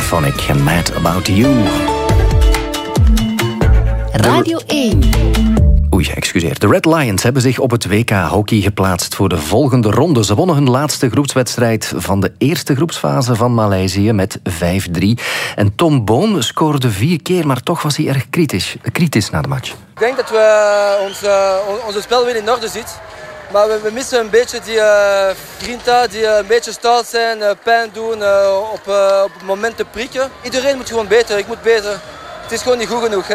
Stereophonic en Mad About You. Radio 1. Oei, excuseer. De Red Lions hebben zich op het WK hockey geplaatst voor de volgende ronde. Ze wonnen hun laatste groepswedstrijd van de eerste groepsfase van Maleisië met 5-3. En Tom Boon scoorde 4 keer, maar toch was hij erg kritisch na de match. Ik denk dat we onze spel weer in orde zit. Maar we missen een beetje die grinta, die een beetje stout zijn, pijn doen, op het moment te prikken. Iedereen moet gewoon beter, ik moet beter. Het is gewoon niet goed genoeg. En,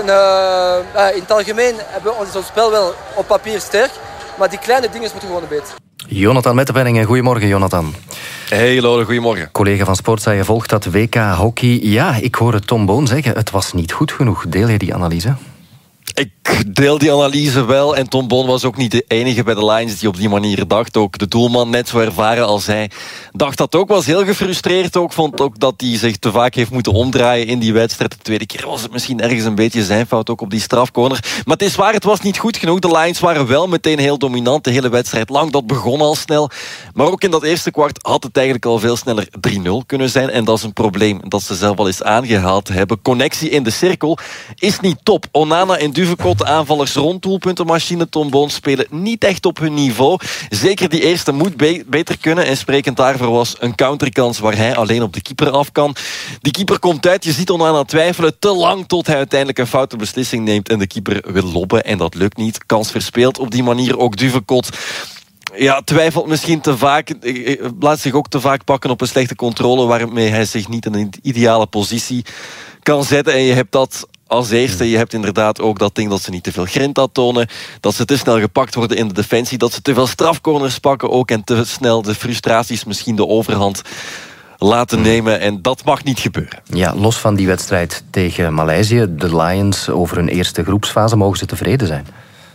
in het algemeen hebben we ons spel wel op papier sterk, maar die kleine dingen moeten gewoon beter. Jonathan Mettepenningen, goedemorgen Jonathan. Hey Lode, goedemorgen. Collega van Sportza, je volgt dat WK hockey. Ja, ik hoor het Tom Boon zeggen, het was niet goed genoeg. Deel je die analyse? Ik deel die analyse wel. En Tom Boon was ook niet de enige bij de Lions die op die manier dacht. Ook de doelman, net zo ervaren als hij, dacht dat ook. Was heel gefrustreerd ook. Vond ook dat hij zich te vaak heeft moeten omdraaien in die wedstrijd. De tweede keer was het misschien ergens een beetje zijn fout, ook op die strafcorner. Maar het is waar, het was niet goed genoeg. De Lions waren wel meteen heel dominant de hele wedstrijd lang. Dat begon al snel. Maar ook in dat eerste kwart had het eigenlijk al veel sneller 3-0 kunnen zijn. En dat is een probleem dat ze zelf al eens aangehaald hebben. Connectie in de cirkel is niet top. Onana en Duvekot, aanvallers rond doelpuntenmachine Tom Boon, spelen niet echt op hun niveau. Zeker die eerste moet beter kunnen. En sprekend daarvoor was een counterkans waar hij alleen op de keeper af kan. Die keeper komt uit, je ziet Onana twijfelen te lang tot hij uiteindelijk een foute beslissing neemt en de keeper wil lobben en dat lukt niet. Kans verspeeld op die manier. Ook Duvekot, ja, twijfelt misschien te vaak. Laat zich ook te vaak pakken op een slechte controle waarmee hij zich niet in een ideale positie kan zetten. En je hebt dat als eerste. Je hebt inderdaad ook dat ding dat ze niet te veel grinta tonen. Dat ze te snel gepakt worden in de defensie. Dat ze te veel strafcorners pakken ook. En te snel de frustraties misschien de overhand laten nemen. En dat mag niet gebeuren. Ja, los van die wedstrijd tegen Maleisië, de Lions over hun eerste groepsfase, mogen ze tevreden zijn?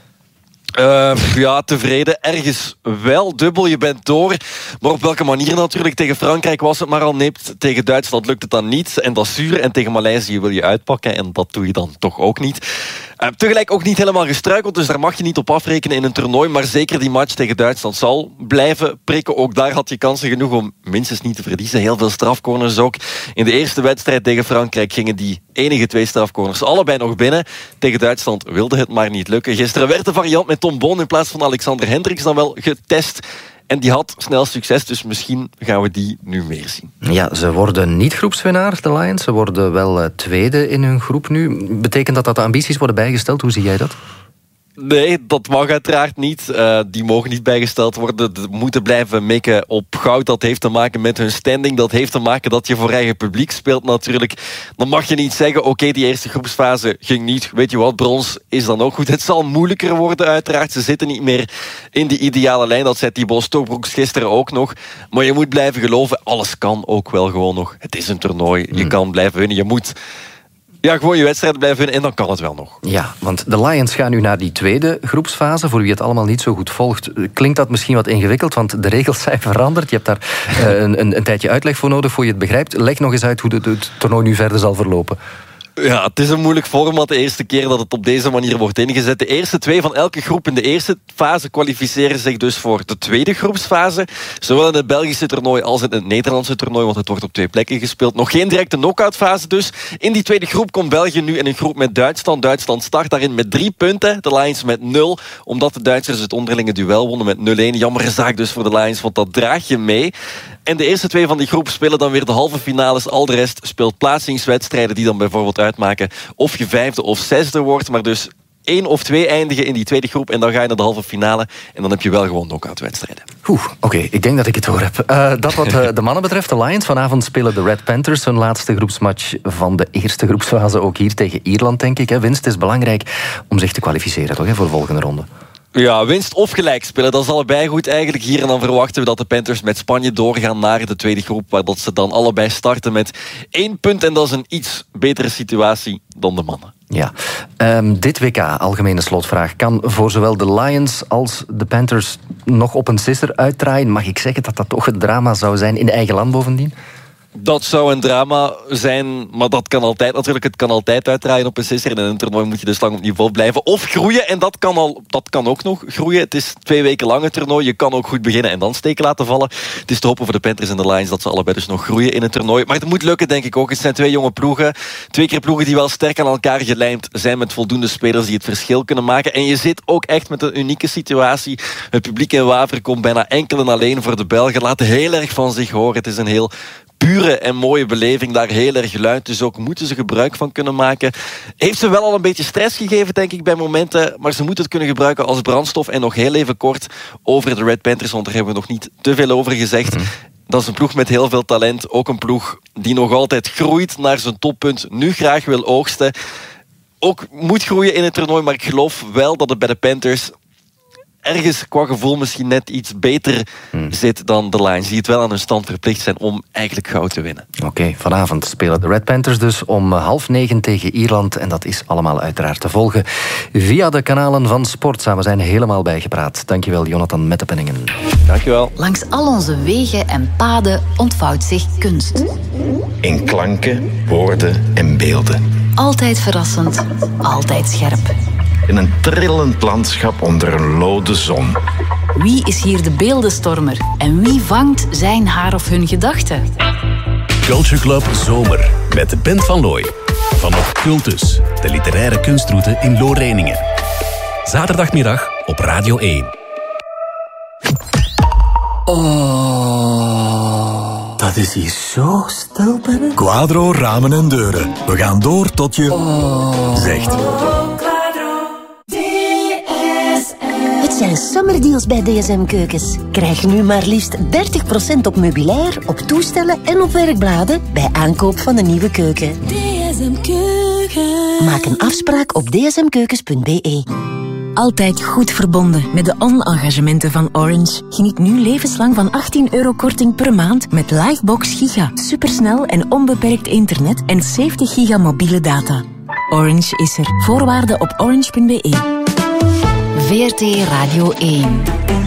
Ja, tevreden. Ergens wel. Dubbel, je bent door. Maar op welke manier natuurlijk? Tegen Frankrijk was het maar al nipt. Tegen Duitsland lukt het dan niet. En dat is zuur. En tegen Maleisië wil je uitpakken. En dat doe je dan toch ook niet. Tegelijk ook niet helemaal gestruikeld. Dus daar mag je niet op afrekenen in een toernooi. Maar zeker die match tegen Duitsland zal blijven prikken. Ook daar had je kansen genoeg om minstens niet te verliezen. Heel veel strafcorners ook. In de eerste wedstrijd tegen Frankrijk gingen die enige 2 strafcorners allebei nog binnen. Tegen Duitsland wilde het maar niet lukken. Gisteren werd de variant met Tom Boon in plaats van Alexander Hendricks dan wel getest. En die had snel succes, dus misschien gaan we die nu meer zien. Ja, ze worden niet groepswinnaar, de Lions. Ze worden wel tweede in hun groep nu. Betekent dat de ambities worden bijgesteld? Hoe zie jij dat? Nee, dat mag uiteraard niet. Die mogen niet bijgesteld worden. Ze moeten blijven mikken op goud. Dat heeft te maken met hun standing. Dat heeft te maken dat je voor eigen publiek speelt natuurlijk. Dan mag je niet zeggen, oké, die eerste groepsfase ging niet. Weet je wat, brons is dan ook goed. Het zal moeilijker worden uiteraard. Ze zitten niet meer in die ideale lijn. Dat zei Thibaut Stokbroeks gisteren ook nog. Maar je moet blijven geloven. Alles kan ook wel gewoon nog. Het is een toernooi. Je kan blijven winnen. Je moet gewoon je wedstrijden blijven winnen en dan kan het wel nog. Ja, want de Lions gaan nu naar die tweede groepsfase. Voor wie het allemaal niet zo goed volgt, klinkt dat misschien wat ingewikkeld, want de regels zijn veranderd. Je hebt daar een tijdje uitleg voor nodig, voor je het begrijpt. Leg nog eens uit hoe het toernooi nu verder zal verlopen. Ja, het is een moeilijk format. De eerste keer dat het op deze manier wordt ingezet. De eerste 2 van elke groep in de eerste fase kwalificeren zich dus voor de tweede groepsfase. Zowel in het Belgische toernooi als in het Nederlandse toernooi, want het wordt op 2 plekken gespeeld. Nog geen directe knock-outfase dus. In die tweede groep komt België nu in een groep met Duitsland. Duitsland start daarin met 3 punten. De Lions met 0, omdat de Duitsers het onderlinge duel wonnen met 0-1. Jammere zaak dus voor de Lions, want dat draag je mee. En de eerste 2 van die groep spelen dan weer de halve finales. Al de rest speelt plaatsingswedstrijden die dan bijvoorbeeld uitmaken of je 5e of 6e wordt. Maar dus 1 of 2 eindigen in die tweede groep en dan ga je naar de halve finale. En dan heb je wel gewoon knock-outwedstrijden. Oké, ik denk dat ik het door heb. Dat wat de mannen betreft, de Lions. Vanavond spelen de Red Panthers hun laatste groepsmatch van de eerste groepsfase. Ook hier tegen Ierland, denk ik. Winst is belangrijk om zich te kwalificeren, toch, voor de volgende ronde. Ja, winst of gelijk spelen, dat is allebei goed eigenlijk hier. En dan verwachten we dat de Panthers met Spanje doorgaan naar de tweede groep, waar dat ze dan allebei starten met 1 punt. En dat is een iets betere situatie dan de mannen. Ja, dit WK, algemene slotvraag, kan voor zowel de Lions als de Panthers nog op een sisser uitdraaien. Mag ik zeggen dat dat toch het drama zou zijn in eigen land bovendien? Dat zou een drama zijn, maar dat kan altijd natuurlijk. Het kan altijd uitdraaien op een sisser. En in een toernooi moet je dus lang op niveau blijven. Of groeien, en dat kan ook nog groeien. Het is 2 weken lang een toernooi. Je kan ook goed beginnen en dan steken laten vallen. Het is te hopen voor de Panthers en de Lions dat ze allebei dus nog groeien in een toernooi. Maar het moet lukken, denk ik ook. Het zijn 2 jonge ploegen. 2 keer ploegen die wel sterk aan elkaar gelijmd zijn met voldoende spelers die het verschil kunnen maken. En je zit ook echt met een unieke situatie. Het publiek in Waver komt bijna enkel en alleen voor de Belgen. Laat heel erg van zich horen. Het is een heel pure en mooie beleving, daar heel erg luid. Dus ook moeten ze gebruik van kunnen maken. Heeft ze wel al een beetje stress gegeven, denk ik, bij momenten. Maar ze moeten het kunnen gebruiken als brandstof. En nog heel even kort over de Red Panthers, want daar hebben we nog niet te veel over gezegd. Dat is een ploeg met heel veel talent. Ook een ploeg die nog altijd groeit naar zijn toppunt. Nu graag wil oogsten. Ook moet groeien in het toernooi, maar ik geloof wel dat het bij de Panthers ergens qua gevoel misschien net iets beter zit dan de Lions, die het wel aan hun stand verplicht zijn om eigenlijk goud te winnen. Oké, vanavond spelen de Red Panthers dus om 20:30 tegen Ierland. En dat is allemaal uiteraard te volgen via de kanalen van Sportza. We zijn helemaal bijgepraat. Dankjewel, Jonathan Mettepenningen. Dankjewel. Langs al onze wegen en paden ontvouwt zich kunst. In klanken, woorden en beelden. Altijd verrassend, altijd scherp. In een trillend landschap onder een lode zon. Wie is hier de beeldenstormer? En wie vangt zijn, haar of hun gedachten? Culture Club Zomer met Ben van Looy. Vanaf Cultus, de literaire kunstroute in Looreiningen. Zaterdagmiddag op Radio 1. Oh, dat is hier zo stil binnen. Quadro Ramen en Deuren. We gaan door tot je zegt. Het zijn summerdeals bij DSM Keukens. Krijg nu maar liefst 30% op meubilair, op toestellen en op werkbladen bij aankoop van een nieuwe keuken. DSM Keukens. Maak een afspraak op dsmkeukens.be. Altijd goed verbonden met de on-engagementen van Orange. Geniet nu levenslang van €18 korting per maand met Livebox Giga. Supersnel en onbeperkt internet en 70 giga mobiele data. Orange is er. Voorwaarden op orange.be. VRT Radio 1.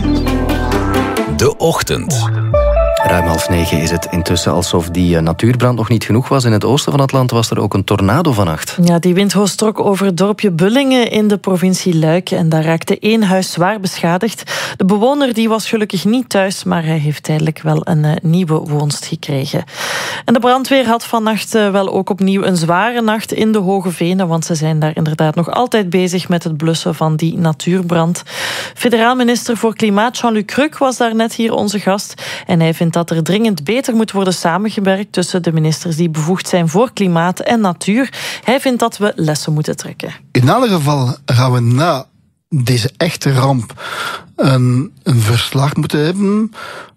De ochtend. Ruim 8:30 is het intussen. Alsof die natuurbrand nog niet genoeg was in het oosten van het land, was er ook een tornado vannacht. Ja, die windhoos trok over het dorpje Bullingen in de provincie Luik. En daar raakte 1 huis zwaar beschadigd. De bewoner die was gelukkig niet thuis, maar hij heeft tijdelijk wel een nieuwe woonst gekregen. En de brandweer had vannacht wel ook opnieuw een zware nacht in de Hoge Venen, want ze zijn daar inderdaad nog altijd bezig met het blussen van die natuurbrand. Federaal minister voor Klimaat Jean-Luc Cruc was daar net hier onze gast. En hij vindt dat er dringend beter moet worden samengewerkt tussen de ministers die bevoegd zijn voor klimaat en natuur. Hij vindt dat we lessen moeten trekken. In alle geval gaan we na deze echte ramp een verslag moeten hebben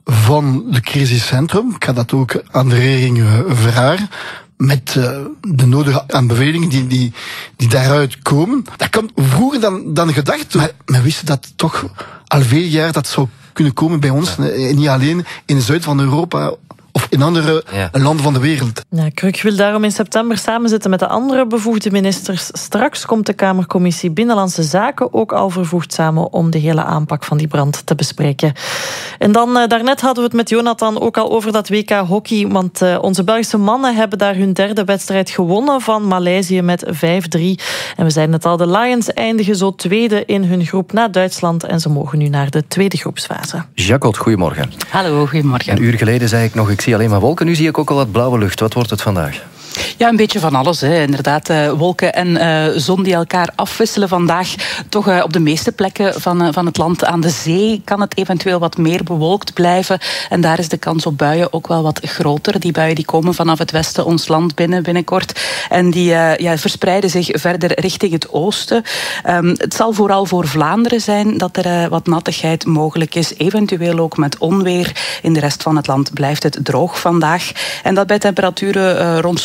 van de crisiscentrum. Ik ga dat ook aan de regering vragen. Met de nodige aanbevelingen die daaruit komen. Dat kan vroeger dan gedacht. Maar we wisten dat toch al veel jaar dat zou kunnen komen bij ons. Ja. Niet alleen in het zuiden van Europa of in andere landen van de wereld. Ja, Cruc wil daarom in september samenzitten met de andere bevoegde ministers. Straks komt de Kamercommissie Binnenlandse Zaken ook al vervoegd samen om de hele aanpak van die brand te bespreken. En dan, daarnet hadden we het met Jonathan ook al over dat WK hockey, want onze Belgische mannen hebben daar hun 3e wedstrijd gewonnen van Maleisië met 5-3. En we zeiden het al, de Lions eindigen zo 2e in hun groep na Duitsland en ze mogen nu naar de 2e groepsfase. Jacot, goedemorgen. Hallo, goedemorgen. Een uur geleden zei ik nog, ik zie alleen maar wolken. Nu zie ik ook al wat blauwe lucht. Wat wordt het vandaag? Ja, een beetje van alles. Hè. Inderdaad, wolken en zon die elkaar afwisselen vandaag. Toch op de meeste plekken van het land aan de zee kan het eventueel wat meer bewolkt blijven. En daar is de kans op buien ook wel wat groter. Die buien die komen vanaf het westen ons land binnenkort. En die verspreiden zich verder richting het oosten. Het zal vooral voor Vlaanderen zijn dat er wat nattigheid mogelijk is. Eventueel ook met onweer. In de rest van het land blijft het droog vandaag. En dat bij temperaturen rond zo'n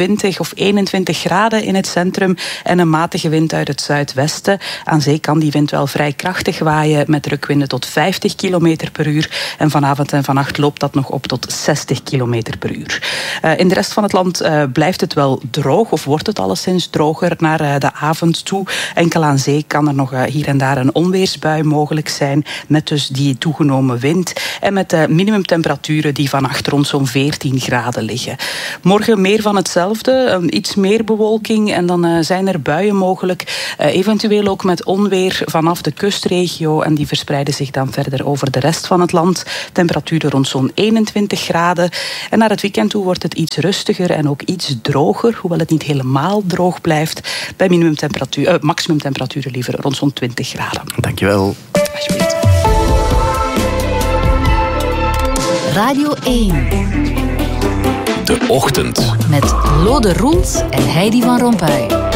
20 of 21 graden in het centrum en een matige wind uit het zuidwesten. Aan zee kan die wind wel vrij krachtig waaien met drukwinden tot 50 km per uur. En vanavond en vannacht loopt dat nog op tot 60 km per uur. In de rest van het land blijft het wel droog, of wordt het alleszins droger naar de avond toe. Enkel aan zee kan er nog hier en daar een onweersbui mogelijk zijn, met dus die toegenomen wind en met minimumtemperaturen die vannacht rond zo'n 14 graden liggen. Morgen meer van hetzelfde, iets meer bewolking en dan zijn er buien mogelijk, eventueel ook met onweer vanaf de kustregio en die verspreiden zich dan verder over de rest van het land. Temperaturen rond zo'n 21 graden en naar het weekend toe wordt het iets rustiger en ook iets droger, hoewel het niet helemaal droog blijft, bij maximumtemperaturen liever rond zo'n 20 graden. Dankjewel. Alsjeblieft. Radio 1. De Ochtend. Met Lode Roels en Heidi van Rompuy.